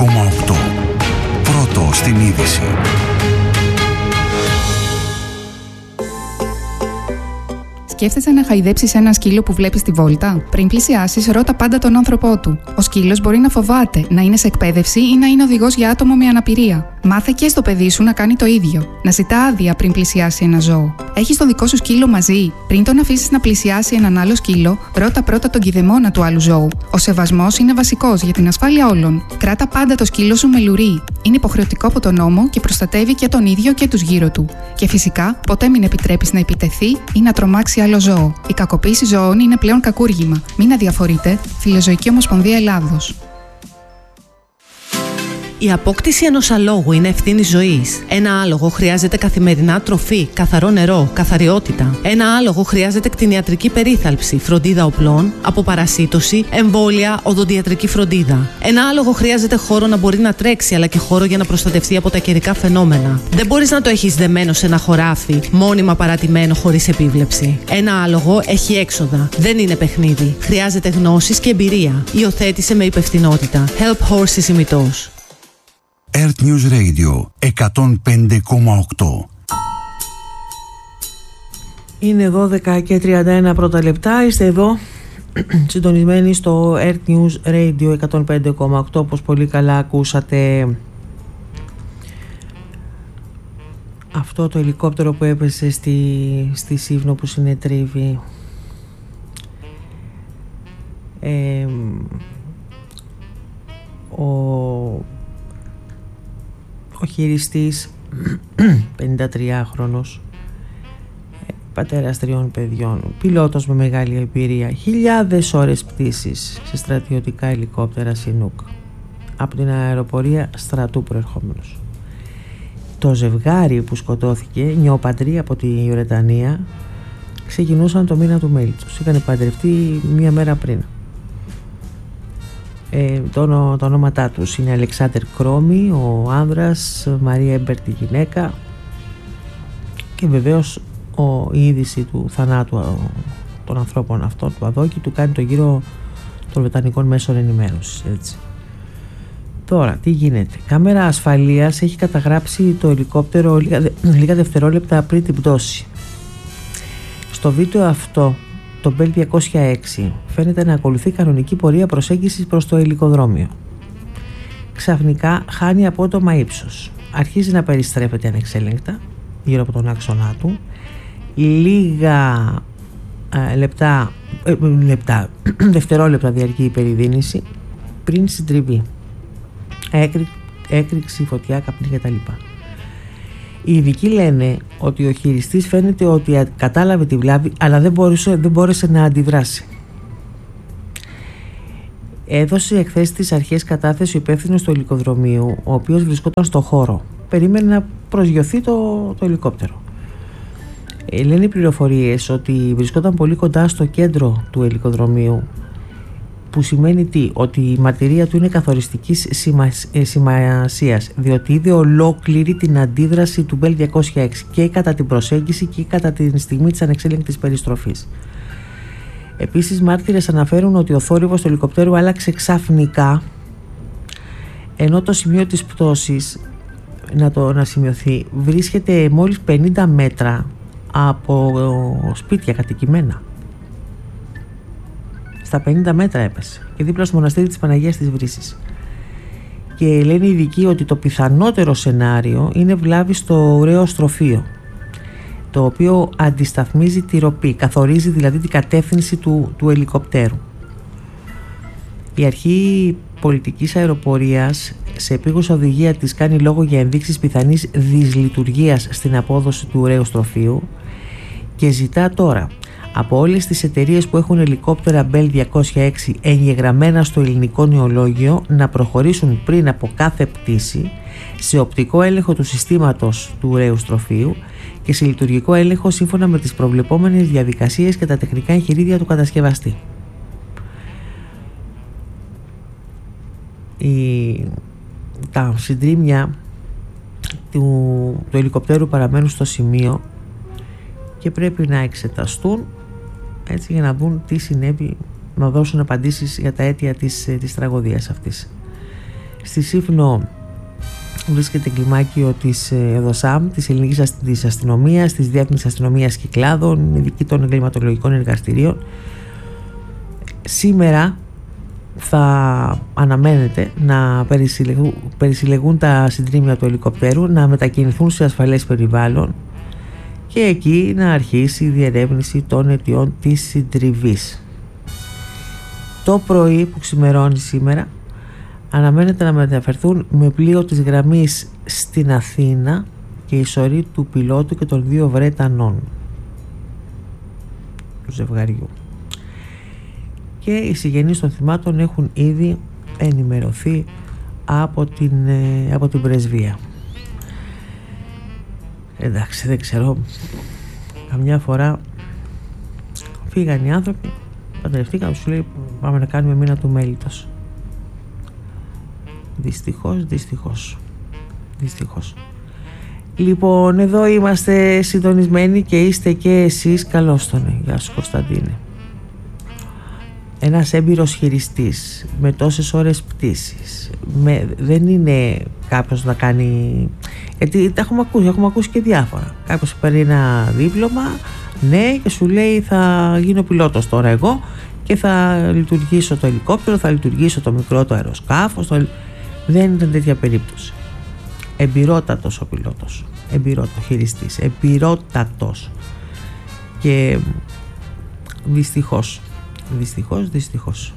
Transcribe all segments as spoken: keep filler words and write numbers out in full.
κόμμα οκτώ. Πρώτο στην είδηση. Σκέφτεσαι να χαϊδέψεις ένα σκύλο που βλέπεις στη βόλτα? Πριν πλησιάσεις, ρώτα πάντα τον άνθρωπό του. Ο σκύλος μπορεί να φοβάται, να είναι σε εκπαίδευση ή να είναι οδηγός για άτομο με αναπηρία. Μάθε και στο παιδί σου να κάνει το ίδιο. Να ζητά άδεια πριν πλησιάσει ένα ζώο. Έχεις το δικό σου σκύλο μαζί? Πριν τον αφήσεις να πλησιάσει έναν άλλο σκύλο, ρώτα πρώτα τον κηδεμόνα του άλλου ζώου. Ο σεβασμός είναι βασικός για την ασφάλεια όλων. Κράτα πάντα το σκύλο σου με λουρί. Είναι υποχρεωτικό από τον νόμο και προστατεύει και τον ίδιο και τους γύρω του. Και φυσικά, ποτέ μην επιτρέπεις να επιτεθεί ή να τρομάξει άλλο ζώο. Η κακοποίηση ζώων είναι πλέον κακούργημα. Μην αδιαφορείτε. Φιλοζωική Ομοσπονδία Ελλάδος. Η απόκτηση ενός αλόγου είναι ευθύνη ζωής. Ένα άλογο χρειάζεται καθημερινά τροφή, καθαρό νερό, καθαριότητα. Ένα άλογο χρειάζεται κτηνιατρική περίθαλψη, φροντίδα οπλών, αποπαρασίτωση, εμβόλια, οδοντιατρική φροντίδα. Ένα άλογο χρειάζεται χώρο να μπορεί να τρέξει, αλλά και χώρο για να προστατευτεί από τα καιρικά φαινόμενα. Δεν μπορείς να το έχεις δεμένο σε ένα χωράφι, μόνιμα παρατημένο χωρίς επίβλεψη. Ένα άλογο έχει έξοδα. Δεν είναι παιχνίδι. Χρειάζεται γνώσεις και εμπειρία. Υιοθέτησε με υπευθυνότητα. Help Horses ημιτός. Earth News Radio εκατόν πέντε κόμμα οκτώ. Είναι δώδεκα και τριάντα ένα πρώτα λεπτά. Είστε εδώ συντονισμένοι στο Earth News Radio εκατόν πέντε κόμμα οκτώ. Όπως πολύ καλά ακούσατε, αυτό το ελικόπτερο που έπεσε στη, στη Σύβνο που συνετρίβει. Ε, ο Ο χειριστής, πενηντατριάχρονος, πατέρας τριών παιδιών, πιλότος με μεγάλη εμπειρία, χιλιάδες ώρες πτήσης σε στρατιωτικά ελικόπτερα Chinook, από την αεροπορία στρατού προερχόμενος. Το ζευγάρι που σκοτώθηκε, νεοπαντροί από τη Βρετανία, ξεκινούσαν το μήνα του μέλη τους. Είχαν παντρευτεί μία μέρα πριν. Ε, το, το ονόματά τους είναι Αλεξάντερ Κρόμι, ο άνδρας, Μαρία Έμπερτ η γυναίκα, και βεβαίως ο, η είδηση του θανάτου των ανθρώπων αυτών, του αδόκητου, κάνει το γύρο των βρετανικών μέσων ενημέρωσης, έτσι. Τώρα, τι γίνεται? Κάμερα ασφαλείας έχει καταγράψει το ελικόπτερο λίγα, λίγα δευτερόλεπτα πριν την πτώση. Στο βίντεο αυτό, το Bell διακόσια έξι φαίνεται να ακολουθεί κανονική πορεία προσέγγισης προς το ελικοδρόμιο. Ξαφνικά χάνει απότομα ύψος. Αρχίζει να περιστρέφεται ανεξέλεγκτα γύρω από τον άξονά του. Λίγα ε, λεπτά, ε, λεπτά δευτερόλεπτα διαρκεί η περιδίνηση πριν συντριβεί. Έκρη, έκρηξη, φωτιά, καπνί κτλ. Οι ειδικοί λένε ότι ο χειριστής φαίνεται ότι κατάλαβε τη βλάβη, αλλά δεν μπόρεσε, δεν μπόρεσε να αντιδράσει. Έδωσε εχθές στις αρχές κατάθεση ο υπεύθυνος του ελικοδρομίου, ο οποίος βρισκόταν στο χώρο. Περίμενε να προσγειωθεί το, το ελικόπτερο. Ε, λένε οι πληροφορίες ότι βρισκόταν πολύ κοντά στο κέντρο του ελικοδρομίου, που σημαίνει τι? Ότι η μαρτυρία του είναι καθοριστικής σημασίας, διότι είδε ολόκληρη την αντίδραση του Bell διακόσια έξι και κατά την προσέγγιση και κατά τη στιγμή της ανεξέλεγκτης περιστροφής. Επίσης, μάρτυρες αναφέρουν ότι ο θόρυβος του ελικοπτέρου άλλαξε ξαφνικά, ενώ το σημείο της πτώσης, να το να σημειωθεί, βρίσκεται μόλις πενήντα μέτρα από σπίτια κατοικημένα. Στα πενήντα μέτρα έπεσε και δίπλα στο μοναστήρι της Παναγίας της Βρύσης. Και λένε οι ειδικοί ότι το πιθανότερο σενάριο είναι βλάβη στο ωραίο στροφείο, το οποίο αντισταθμίζει τη ροπή, καθορίζει δηλαδή την κατεύθυνση του, του ελικοπτέρου. Η αρχή πολιτικής αεροπορίας σε επίγουσα οδηγία της κάνει λόγο για ενδείξεις πιθανής δυσλειτουργίας στην απόδοση του ωραίου στροφείου και ζητά τώρα από όλες τις εταιρείες που έχουν ελικόπτερα Bell διακόσια έξι εγγεγραμμένα στο ελληνικό νεολόγιο να προχωρήσουν πριν από κάθε πτήση σε οπτικό έλεγχο του συστήματος του ωραίου στροφείου και σε λειτουργικό έλεγχο σύμφωνα με τις προβλεπόμενες διαδικασίες και τα τεχνικά εγχειρίδια του κατασκευαστή. Η... Τα συντρίμμια του... του ελικοπτέρου παραμένουν στο σημείο και πρέπει να εξεταστούν, έτσι, για να δουν τι συνέβη, να δώσουν απαντήσεις για τα αίτια της, της τραγωδίας αυτής. Στη Σύφνο βρίσκεται κλιμάκιο της ΕΔΟΣΑΜ, της Ελληνικής της Αστυνομίας, της Διεύθυνσης Αστυνομίας Κυκλάδων, ειδική των εγκληματολογικών εργαστηρίων. Σήμερα θα αναμένεται να περισυλλεγούν, περισυλλεγούν τα συντρίμμια του ελικοπτέρου, να μετακινηθούν σε ασφαλές περιβάλλον και εκεί να αρχίσει η διερεύνηση των αιτιών της συντριβής. Το πρωί που ξημερώνει σήμερα αναμένεται να μεταφερθούν με πλοίο της γραμμής στην Αθήνα και η σωρή του πιλότου και των δύο Βρετανών του ζευγαριού. Και οι συγγενείς των θυμάτων έχουν ήδη ενημερωθεί από την, από την πρεσβεία. Εντάξει, δεν ξέρω, καμιά φορά φύγαν οι άνθρωποι, παντρευτήκαν, σου λέει πάμε να κάνουμε μήνα του μέλιτος. Δυστυχώς, δυστυχώς, δυστυχώς. Λοιπόν, εδώ είμαστε συντονισμένοι και είστε και εσείς. Καλώς τον. Γεια σου Κωνσταντίνε. Ένας έμπειρος χειριστής με τόσες ώρες πτήσης, με, δεν είναι κάποιος να κάνει, γιατί τα έχουμε ακούσει, έχουμε ακούσει και διάφορα. Κάποιος παίρνει ένα δίπλωμα, ναι, και σου λέει θα γίνω πιλότος τώρα εγώ και θα λειτουργήσω το ελικόπτερο, θα λειτουργήσω το μικρό το αεροσκάφος. Το... Δεν ήταν τέτοια περίπτωση. Εμπειρότατος ο πιλότος, εμπειρότατος χειριστής, εμπειρότατος. Και δυστυχώς Δυστυχώς, δυστυχώς.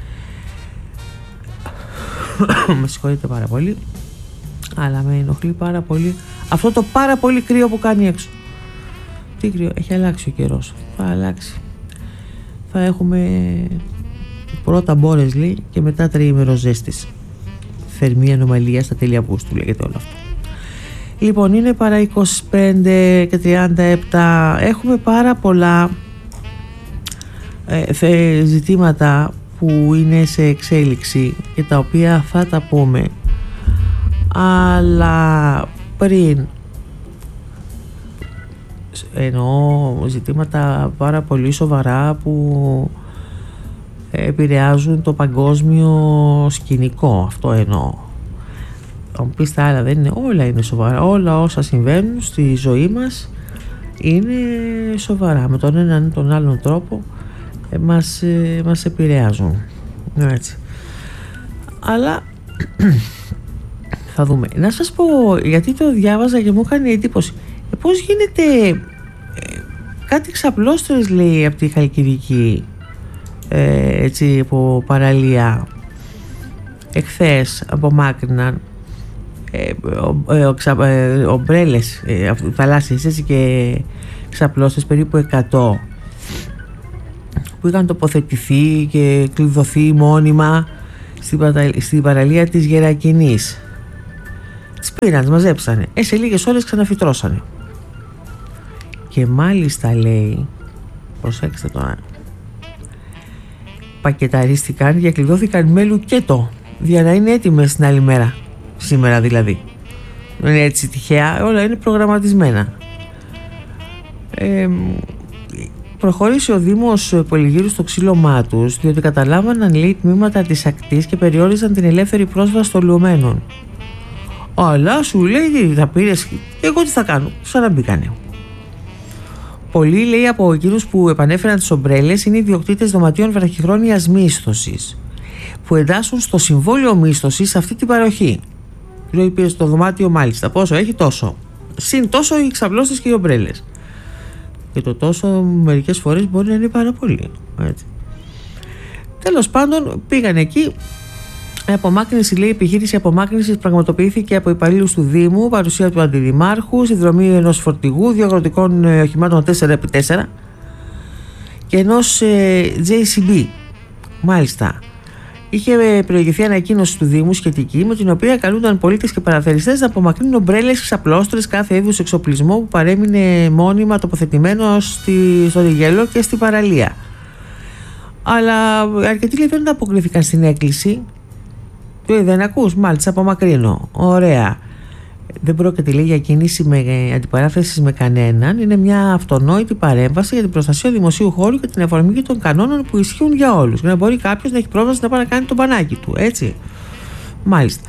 Με συγχωρείτε πάρα πολύ, αλλά με ενοχλεί πάρα πολύ αυτό το πάρα πολύ κρύο που κάνει έξω. Τι κρύο, έχει αλλάξει ο καιρός. Θα αλλάξει. Θα έχουμε πρώτα μπόρες, λέει, και μετά τριήμερο ζέστης. Θερμή ανομαλία στα τέλη Αυγούστου, λέγεται όλο αυτό. Λοιπόν, είναι παρά είκοσι πέντε και τριάντα επτά. Έχουμε πάρα πολλά ε, ζητήματα που είναι σε εξέλιξη και τα οποία θα τα πούμε, αλλά πριν, εννοώ ζητήματα πάρα πολύ σοβαρά που επηρεάζουν το παγκόσμιο σκηνικό, αυτό εννοώ. Θα μου πεις τα άλλα δεν είναι, όλα είναι σοβαρά, όλα όσα συμβαίνουν στη ζωή μας είναι σοβαρά, με τον έναν ή τον άλλον τρόπο ε, μας, ε, μας επηρεάζουν, έτσι. Αλλά θα δούμε. Να σας πω, γιατί το διάβαζα και μου έκανε εντύπωση, ε, πώς γίνεται ε, κάτι ξαπλώστρες, λέει, από τη Χαλκιδική, ε, έτσι, από παραλία εχθές απομάκρυναν ε, ε, ε, ομπρέλες ε, θαλάσσιες, έτσι, και ξαπλώστες περίπου εκατό που είχαν τοποθετηθεί και κλειδωθεί μόνιμα στην, πατα, στην παραλία της Γερακινής. Τις πήραν, τις μαζέψανε, ε, σε λίγες ώρες ξαναφυτρώσανε. Και μάλιστα, λέει, προσέξτε τώρα, πακεταρίστηκαν και κλειδώθηκαν με λουκέτο για να είναι έτοιμες την άλλη μέρα, σήμερα δηλαδή. Δεν είναι έτσι τυχαία, όλα είναι προγραμματισμένα. ε, Προχώρησε ο Δήμος Πολυγύρου στο ξύλωμά τους, διότι καταλάβαναν, λέει, τμήματα της ακτής και περιόριζαν την ελεύθερη πρόσβαση των λιωμένων. Αλλά σου λέει, θα πήρες, εγώ τι θα κάνω, ξαναμπήκανε. Πολλοί, λέει, από εκείνους που επανέφεραν τις ομπρέλες είναι ιδιοκτήτες δωματίων βραχυχρόνιας μίσθωσης που εντάσσουν στο συμβόλαιο μίσθωσης αυτή την παροχή. Δηλαδή, πήρε το δωμάτιο, μάλιστα, πόσο έχει, τόσο. Συν τόσο οι ξαπλώστες και οι ομπρέλες. Και το τόσο μερικές φορές μπορεί να είναι πάρα πολύ. Έτσι. Τέλος πάντων, πήγαν εκεί. Η απομάκρυνση, λέει, η επιχείρηση απομάκρυνσης πραγματοποιήθηκε από υπαλλήλους του Δήμου, παρουσία του Αντιδημάρχου, συνδρομή ενός φορτηγού, δύο αγροτικών ε, οχημάτων τέσσερα επί τέσσερα και ενός ε, τζέι σι μπι. Μάλιστα. Είχε προηγηθεί ανακοίνωση του Δήμου σχετική, με την οποία καλούνταν πολίτες και παραθεριστές να απομακρύνουν ομπρέλες, ξαπλώστρες, κάθε είδους εξοπλισμό που παρέμεινε μόνιμα τοποθετημένο στη, στο Ριγέλο και στην παραλία. Αλλά αρκετοί, λέει, δεν αποκρίθηκαν στην έκκληση. Του δεν ακούς, μάλιστα, απομακρύνω. Ωραία. Δεν πρόκειται, λέει, για κίνηση με αντιπαράθεση με κανέναν. Είναι μια αυτονόητη παρέμβαση για την προστασία δημοσίου χώρου και την εφαρμογή των κανόνων που ισχύουν για όλους. Για να μπορεί κάποιος να έχει πρόσβαση να πάει να κάνει το μπανάκι του, έτσι. Μάλιστα.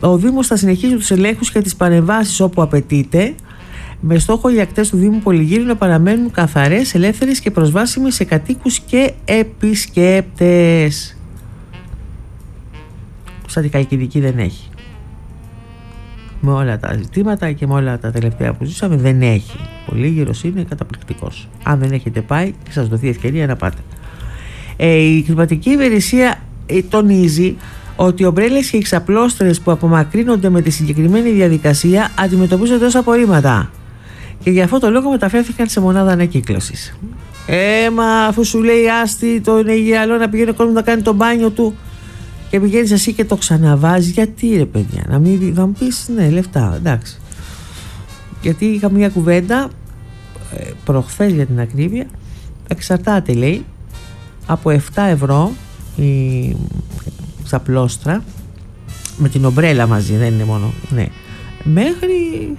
ο Δήμος θα συνεχίσει τους ελέγχους και τις παρεμβάσεις όπου απαιτείται, με στόχο οι ακτές του Δήμου Πολυγύρου να παραμένουν καθαρές, ελεύθερες και προσβάσιμες σε κατοίκους και επισκέπτες. Σαν την Καλλικιδική δεν έχει. Με όλα τα ζητήματα και με όλα τα τελευταία που ζήσαμε δεν έχει. Πολύγυρος είναι καταπληκτικός. Αν δεν έχετε πάει, σας δοθεί ευκαιρία να πάτε. Ε, η κλιματική υπηρεσία ε, τονίζει ότι οι ομπρέλες και οι ξαπλώστρες που απομακρύνονται με τη συγκεκριμένη διαδικασία αντιμετωπίζονται ως απορρίμματα και γι' αυτό το λόγο μεταφέρθηκαν σε μονάδα ανακύκλωσης. Ε, μα αφού σου λέει άστι το είναι γυαλό να πηγαίνει ο κόσμος να κάνει το μπάνιο του και πηγαίνεις εσύ και το ξαναβάζει, γιατί ρε παιδιά, να μην θα μου πεις ναι λεφτά, εντάξει. Γιατί είχα μια κουβέντα ε, προχθές για την ακρίβεια, εξαρτάται λέει από επτά ευρώ η ξαπλώστρα με την ομπρέλα μαζί, δεν είναι μόνο, ναι, μέχρι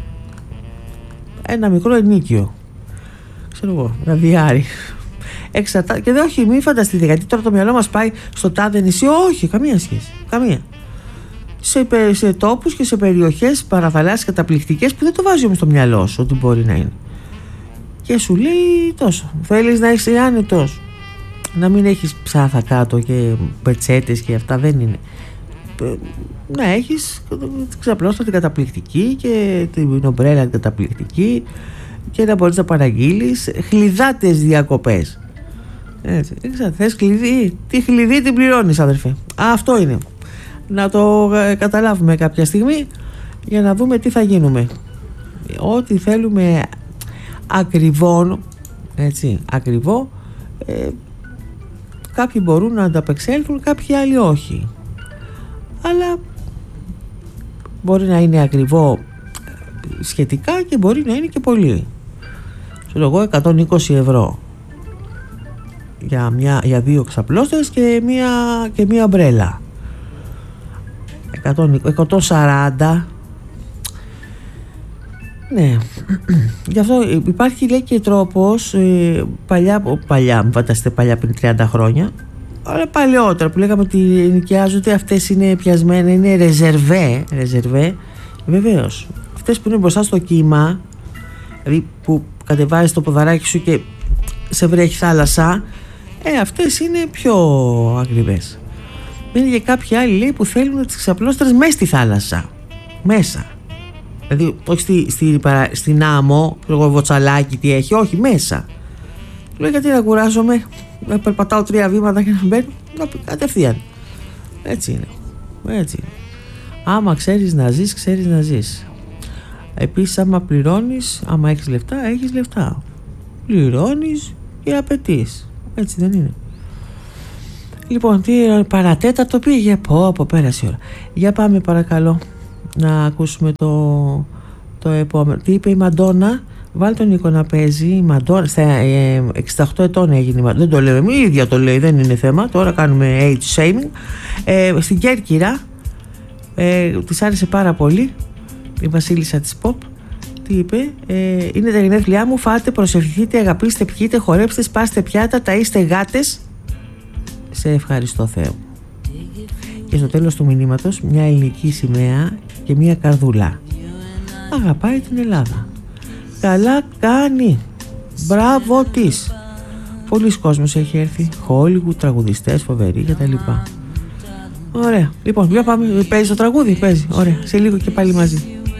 ένα μικρό ενίκιο, ξέρω εγώ, ένα διάρρη. Εξαρτά... Και δεν, όχι, μην φανταστείτε, γιατί τώρα το μυαλό μας πάει στο τάδε νησί. Όχι, καμία σχέση. Καμία. Σε, σε τόπους και σε περιοχές παραθαλάσσιες καταπληκτικές που δεν το βάζει όμως στο μυαλό σου ότι μπορεί να είναι. Και σου λέει τόσο. Θέλεις να είσαι άνετος, να μην έχεις ψάθα κάτω και πετσέτες και αυτά, δεν είναι. Να έχεις ξαπλώστρα την καταπληκτική και την ομπρέλα την καταπληκτική και να μπορείς να παραγγείλεις χλιδάτες διακοπές. Έτσι, θες κλειδί, τι κλειδί την πληρώνεις αδερφέ. Αυτό είναι. Να το καταλάβουμε κάποια στιγμή για να δούμε τι θα γίνουμε. Ό,τι θέλουμε ακριβό, έτσι, ακριβό, ε, κάποιοι μπορούν να ανταπεξέλθουν, κάποιοι άλλοι όχι. Αλλά μπορεί να είναι ακριβό σχετικά και μπορεί να είναι και πολύ. Ξέρω εγώ, εκατόν είκοσι ευρώ για, μια, για δύο ξαπλώστες και μία, και μία ομπρέλα. εκατόν σαράντα. Ναι. Γι' αυτό υπάρχει λέει και τρόπος ε, παλιά, παλιά, μην φανταστείτε παλιά πριν τριάντα χρόνια, αλλά παλαιότερα που λέγαμε ότι νοικιάζονται, αυτές είναι πιασμένες, είναι ρεζερβέ, ρεζερβέ, βεβαίως. Αυτές που είναι μπροστά στο κύμα, δηλαδή που κατεβάζεις το ποδαράκι σου και σε βρέχει θάλασσα, ε, αυτές είναι πιο ακριβές. Είναι και κάποιοι άλλοι λέει που θέλουν τις ξαπλώστρες μέσα στη θάλασσα, μέσα. Δηλαδή όχι στη, στη, παρα, στην άμμο, εγώ βοτσαλάκι τι έχει, όχι μέσα. Λέω γιατί να κουράζομαι, να περπατάω τρία βήματα και να μπαίνω, να κατευθείαν. Έτσι είναι, έτσι είναι. Άμα ξέρεις να ζεις, ξέρεις να ζεις. Επίσης άμα πληρώνεις, άμα έχεις λεφτά, έχεις λεφτά. Πληρώνεις και απαιτείς. Έτσι δεν είναι? Λοιπόν, τι παρατέταρτο πήγε, πω πω πέρασε η ώρα. Για πάμε παρακαλώ να ακούσουμε το, το επόμενο. Τι είπε η Μαντόνα? Βάλει τον Νίκο να παίζει. Η Μαντόνα στα ε, εξήντα οκτώ ετών έγινε η Μαντόνα. Δεν το λέω εμείς, η ίδια το λέει, δεν είναι θέμα. Τώρα κάνουμε age shaming. ε, Στην Κέρκυρα ε, της άρεσε πάρα πολύ η βασίλισσα της pop. Τι είπε? ε, Είναι τα γενέθλιά μου, φάτε, προσευχηθείτε, αγαπήστε, πιείτε, χορέψτε, σπάστε πιάτα, ταΐστε γάτες. Σε ευχαριστώ Θεέ. Και στο τέλος του μηνύματος μια ελληνική σημαία και μια καρδούλα. Αγαπάει την Ελλάδα. Καλά κάνει. Μπράβο της. Πολλοί κόσμος έχει έρθει. Χόλιγου, τραγουδιστές, φοβεροί κτλ. Ωραία. Λοιπόν, για πάμε. Παίζει το τραγούδι, παίζει. Ωραία. Σε λίγο και πάλι μαζί.